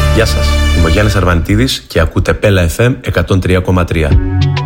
Γεια σας, είμαι ο Γιάννης Αρβανιτίδης και ακούτε Πέλα FM 103,3.